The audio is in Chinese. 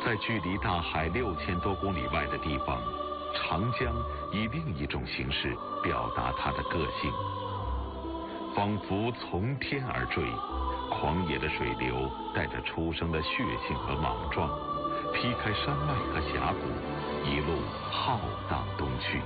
在距离大海6000多公里外的地方，长江以另一种形式表达它的个性，仿佛从天而坠，狂野的水流带着初生的血性和莽撞，劈开山脉和峡谷，一路浩荡东去。